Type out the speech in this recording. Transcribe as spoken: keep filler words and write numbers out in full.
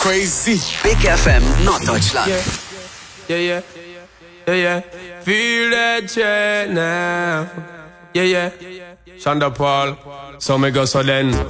Crazy. Big F M Norddeutschland. Yeah, yeah, yeah, yeah, yeah. Feel that jet now. Yeah, yeah. Shonda Paul. So me go so then.